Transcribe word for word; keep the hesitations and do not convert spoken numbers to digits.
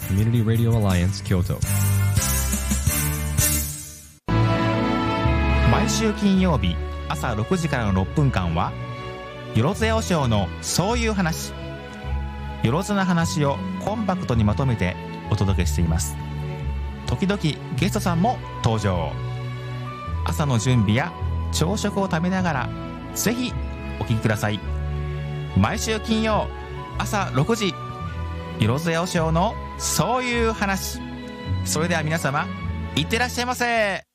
Community Radio Alliance Kyoto. 毎週金曜日朝ろくじからのろっぷんかんはよろずやおしょうのそういう話。よろずな話をコンパクトにまとめてお届けしています。時々ゲストさんも登場。朝の準備や朝食を食べながらぜひお聞きください。毎週金曜朝ろくじ、よろずやおしょうのそういう話。それでは皆様いってらっしゃいませ。